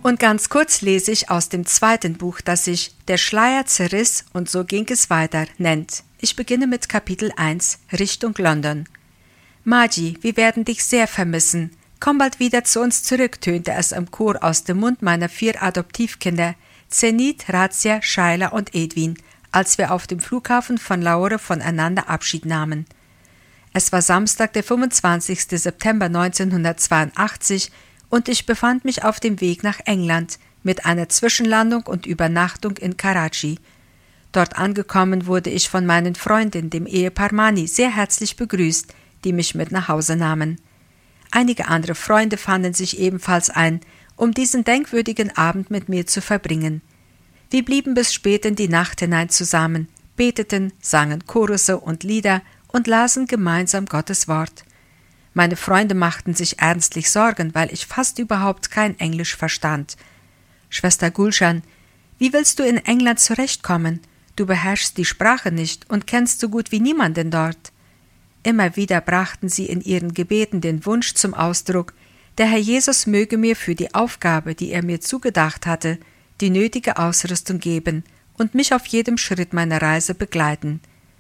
Und ganz kurz lese ich aus dem 2. Buch, das sich Der Schleier zerriss und so ging es weiter nennt. Ich beginne mit Kapitel 1, Richtung London. Maji, wir werden dich sehr vermissen. Komm bald wieder zu uns zurück, tönte es im Chor aus dem Mund meiner 4 Adoptivkinder, Zenit, Razzia, Shaila und Edwin, als wir auf dem Flughafen von Lahore voneinander Abschied nahmen. Es war Samstag, der 25. September 1982 und ich befand mich auf dem Weg nach England mit einer Zwischenlandung und Übernachtung in Karachi. Dort angekommen wurde ich von meinen Freundinnen, dem Ehepaar Mani, sehr herzlich begrüßt, die mich mit nach Hause nahmen. Einige andere Freunde fanden sich ebenfalls ein, um diesen denkwürdigen Abend mit mir zu verbringen. Wir blieben bis spät in die Nacht hinein zusammen, beteten, sangen Chorusse und Lieder und lasen gemeinsam Gottes Wort. Meine Freunde machten sich ernstlich Sorgen, weil ich fast überhaupt kein Englisch verstand. »Schwester Gulshan, wie willst du in England zurechtkommen? Du beherrschst die Sprache nicht und kennst so gut wie niemanden dort.« Immer wieder brachten sie in ihren Gebeten den Wunsch zum Ausdruck, der Herr Jesus möge mir für die Aufgabe, die er mir zugedacht hatte, die nötige Ausrüstung geben und mich auf jedem Schritt meiner Reise begleiten.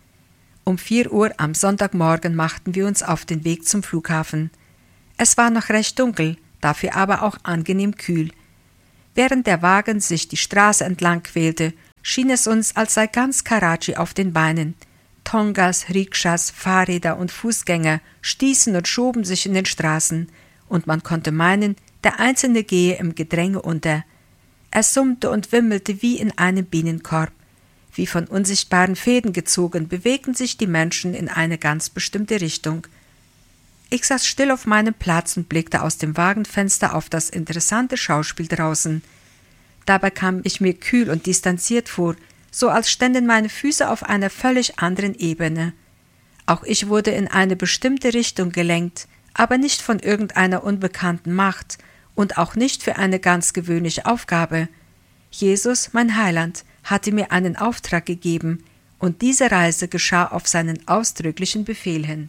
Um 4 Uhr am Sonntagmorgen machten wir uns auf den Weg zum Flughafen. Es war noch recht dunkel, dafür aber auch angenehm kühl. Während der Wagen sich die Straße entlang quälte, schien es uns, als sei ganz Karachi auf den Beinen. Tongas, Rikschas, Fahrräder und Fußgänger stießen und schoben sich in den Straßen, und man konnte meinen, der Einzelne gehe im Gedränge unter. Es summte und wimmelte wie in einem Bienenkorb. Wie von unsichtbaren Fäden gezogen, bewegten sich die Menschen in eine ganz bestimmte Richtung. Ich saß still auf meinem Platz und blickte aus dem Wagenfenster auf das interessante Schauspiel draußen. Dabei kam ich mir kühl und distanziert vor, so als ständen meine Füße auf einer völlig anderen Ebene. Auch ich wurde in eine bestimmte Richtung gelenkt, aber nicht von irgendeiner unbekannten Macht und auch nicht für eine ganz gewöhnliche Aufgabe. Jesus, mein Heiland, hatte mir einen Auftrag gegeben, und diese Reise geschah auf seinen ausdrücklichen Befehl hin.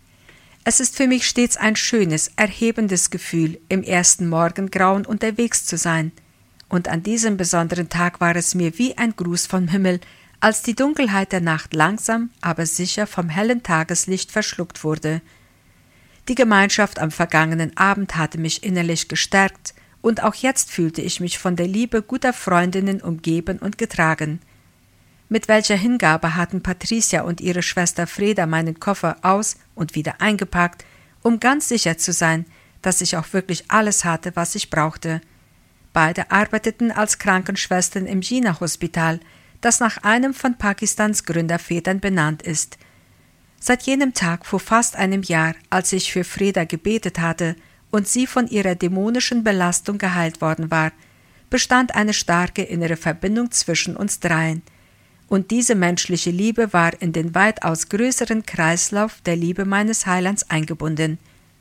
Es ist für mich stets ein schönes, erhebendes Gefühl, im ersten Morgengrauen unterwegs zu sein, und an diesem besonderen Tag war es mir wie ein Gruß vom Himmel, als die Dunkelheit der Nacht langsam, aber sicher vom hellen Tageslicht verschluckt wurde. Die Gemeinschaft am vergangenen Abend hatte mich innerlich gestärkt, und auch jetzt fühlte ich mich von der Liebe guter Freundinnen umgeben und getragen. Mit welcher Hingabe hatten Patricia und ihre Schwester Freda meinen Koffer aus und wieder eingepackt, um ganz sicher zu sein, dass ich auch wirklich alles hatte, was ich brauchte. Beide arbeiteten als Krankenschwestern im Jinnah-Hospital, das nach einem von Pakistans Gründervätern benannt ist. Seit jenem Tag vor fast einem Jahr, als ich für Freda gebetet hatte und sie von ihrer dämonischen Belastung geheilt worden war, bestand eine starke innere Verbindung zwischen uns dreien. Und diese menschliche Liebe war in den weitaus größeren Kreislauf der Liebe meines Heilands eingebunden.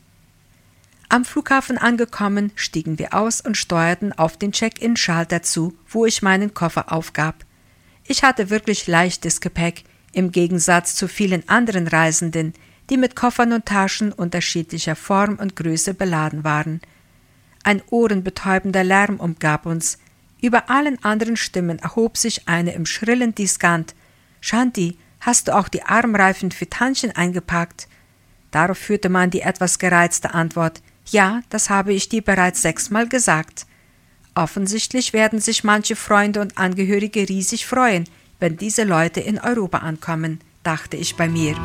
Am Flughafen angekommen, stiegen wir aus und steuerten auf den Check-in-Schalter zu, wo ich meinen Koffer aufgab. Ich hatte wirklich leichtes Gepäck, im Gegensatz zu vielen anderen Reisenden, die mit Koffern und Taschen unterschiedlicher Form und Größe beladen waren. Ein ohrenbetäubender Lärm umgab uns. Über allen anderen Stimmen erhob sich eine im schrillen Diskant. »Shanti, hast du auch die Armreifen für Tantchen eingepackt?« Darauf führte man die etwas gereizte Antwort: »Ja, das habe ich dir bereits 6-mal gesagt.« Offensichtlich werden sich manche Freunde und Angehörige riesig freuen, wenn diese Leute in Europa ankommen, dachte ich bei mir.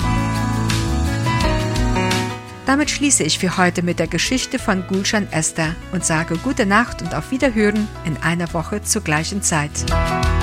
Damit schließe ich für heute mit der Geschichte von Gulshan Esther und sage gute Nacht und auf Wiederhören in einer Woche zur gleichen Zeit.